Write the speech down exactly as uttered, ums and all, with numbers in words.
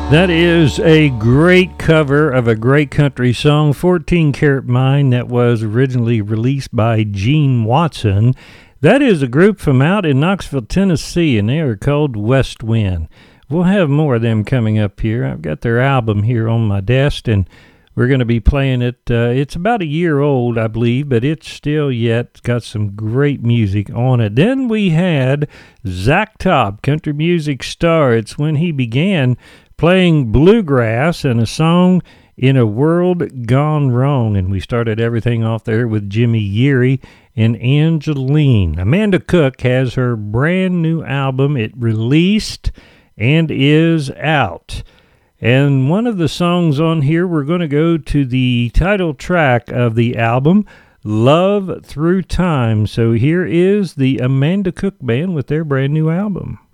That is a great cover of a great country song, fourteen Karat Mine, that was originally released by Gene Watson. That is a group from out in Knoxville, Tennessee, and they are called West Wind. We'll have more of them coming up here. I've got their album here on my desk, and we're going to be playing it. Uh, it's about a year old, I believe, but it's still yet got some great music on it. Then we had Zach Top, country music star. It's when he began playing bluegrass and a song In a World Gone Wrong. And we started everything off there with Jimmy Yeary and Angeline. Amanda Cook has her brand new album. It released and is out. And one of the songs on here, we're going to go to the title track of the album, Love Through Time. So here is the Amanda Cook Band with their brand new album.